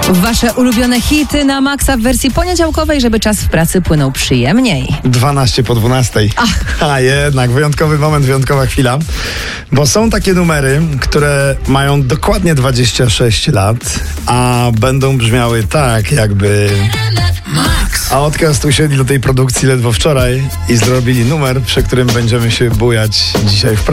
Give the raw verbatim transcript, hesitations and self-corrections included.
Wasze ulubione hity na maksa w wersji poniedziałkowej, żeby czas w pracy płynął przyjemniej. dwanaście po dwunastej. Ach. A jednak, wyjątkowy moment, wyjątkowa chwila. Bo są takie numery, które mają dokładnie dwadzieścia sześć lat, a będą brzmiały tak, jakby... A Outcast usiedli do tej produkcji ledwo wczoraj i zrobili numer, przy którym będziemy się bujać dzisiaj w pracy.